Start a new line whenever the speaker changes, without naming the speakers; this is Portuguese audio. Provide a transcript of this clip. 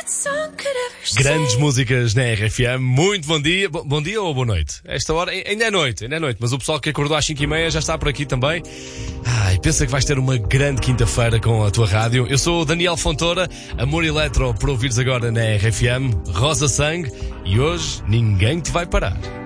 Grandes músicas na RFM. Muito bom dia. Bom dia ou boa noite? Esta hora ainda é noite, mas o pessoal que acordou às 5h30 já está por aqui também. Pensa que vais ter uma grande quinta-feira com a tua rádio. Eu sou o Daniel Fontoura, Amor Eletro por ouvires agora na RFM, Rosa Sangue, e hoje ninguém te vai parar.